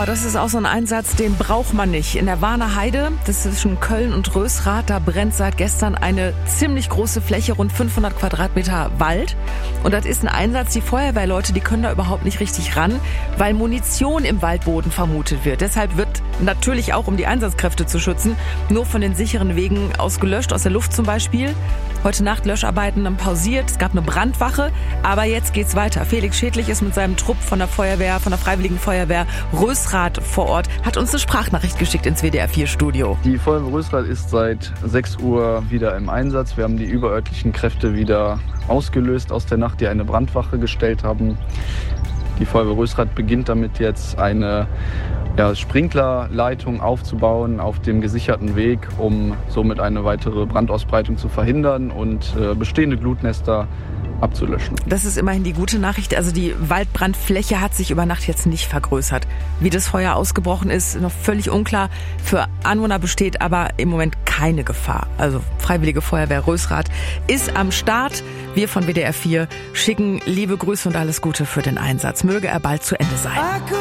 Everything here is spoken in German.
Oh, das ist auch so ein Einsatz, den braucht man nicht. In der Warner Heide, das ist zwischen Köln und Rösrath, da brennt seit gestern eine ziemlich große Fläche, rund 500 Quadratmeter Wald. Und das ist ein Einsatz, die Feuerwehrleute, die können da überhaupt nicht richtig ran, weil Munition im Waldboden vermutet wird. Deshalb wird natürlich auch, um die Einsatzkräfte zu schützen, nur von den sicheren Wegen aus gelöscht, aus der Luft zum Beispiel. Heute Nacht Löscharbeiten dann pausiert, es gab eine Brandwache, aber jetzt geht's weiter. Felix Schädlich ist mit seinem Trupp von der Feuerwehr, von der Freiwilligen Feuerwehr Rösrath vor Ort, hat uns eine Sprachnachricht geschickt ins WDR-4-Studio. Die Feuerwehr Rösrath ist seit 6 Uhr wieder im Einsatz. Wir haben die überörtlichen Kräfte wieder ausgelöst aus der Nacht, die eine Brandwache gestellt haben. Die Feuerwehr Rösrath beginnt damit jetzt eine Sprinklerleitung aufzubauen auf dem gesicherten Weg, um somit eine weitere Brandausbreitung zu verhindern und bestehende Glutnester abzulöschen. Das ist immerhin die gute Nachricht. Also die Waldbrandfläche hat sich über Nacht jetzt nicht vergrößert. Wie das Feuer ausgebrochen ist, noch völlig unklar. Für Anwohner besteht aber im Moment keine Gefahr. Also Freiwillige Feuerwehr Rösrath ist am Start. Wir von WDR 4 schicken liebe Grüße und alles Gute für den Einsatz. Möge er bald zu Ende sein.